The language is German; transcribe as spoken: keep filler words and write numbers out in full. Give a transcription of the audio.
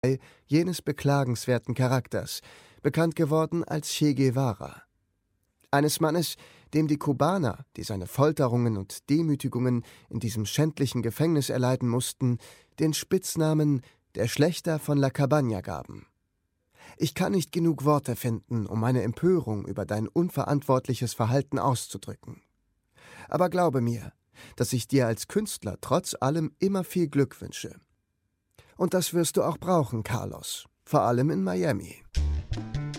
jenes beklagenswerten Charakters, bekannt geworden als Che Guevara. Eines Mannes, dem die Kubaner, die seine Folterungen und Demütigungen in diesem schändlichen Gefängnis erleiden mussten, den Spitznamen »der Schlächter von La Cabaña« gaben. Ich kann nicht genug Worte finden, um meine Empörung über dein unverantwortliches Verhalten auszudrücken. Aber glaube mir, dass ich dir als Künstler trotz allem immer viel Glück wünsche. Und das wirst du auch brauchen, Carlos, vor allem in Miami.